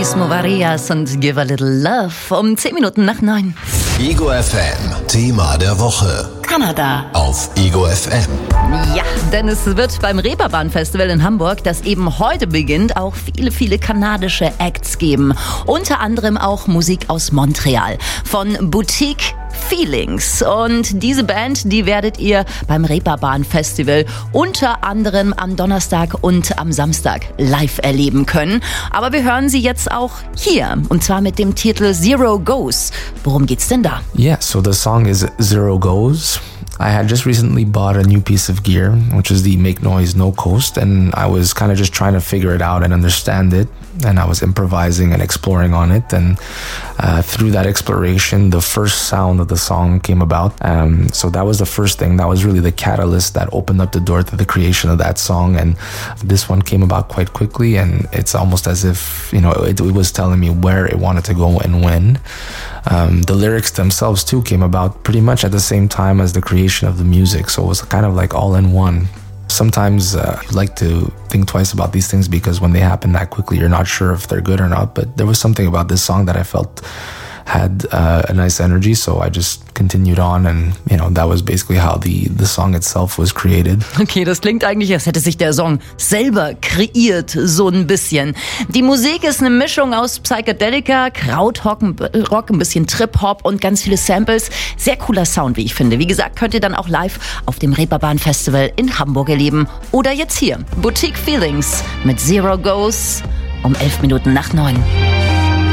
Mismo Varias und Give a Little Love um 10 Minuten nach 9. Ego FM, Thema der Woche. Kanada. Auf Ego FM. Ja, denn es wird beim Reeperbahn-Festival in Hamburg, das eben heute beginnt, auch viele kanadische Acts geben. Unter anderem auch Musik aus Montreal von Boutique Feelings. Und diese Band, die werdet ihr beim Reeperbahn-Festival unter anderem am Donnerstag und am Samstag live erleben können. Aber wir hören sie jetzt auch hier, und zwar mit dem Titel Zero Goes. Worum geht's denn da? Yeah, so the song is Zero Goes. I had just recently bought a new piece of gear, which is the Make Noise No Coast, and I was kind of just trying to figure it out and understand it, and I was improvising and exploring on it, and through that exploration, the first sound of the song came about. So that was the first thing. That was really the catalyst that opened up the door to the creation of that song, and this one came about quite quickly, and it's almost as if, you know, it was telling me where it wanted to go and when. The lyrics themselves too came about pretty much at the same time as the creation of the music, so it was kind of like all in one. Sometimes you like to think twice about these things because when they happen that quickly, you're not sure if they're good or not, but there was something about this song that I felt had a nice energy, so I just continued on, and you know, that was basically how the song itself was created. Okay, das klingt eigentlich, als hätte sich der Song selber kreiert, so ein bisschen. Die Musik ist eine Mischung aus Psychedelika, Krautrock, ein bisschen Trip-Hop und ganz viele Samples. Sehr cooler Sound, wie ich finde. Wie gesagt, könnt ihr dann auch live auf dem Reeperbahn-Festival in Hamburg erleben oder jetzt hier. Boutique Feelings mit Zero Goes um 11 Minuten nach 9.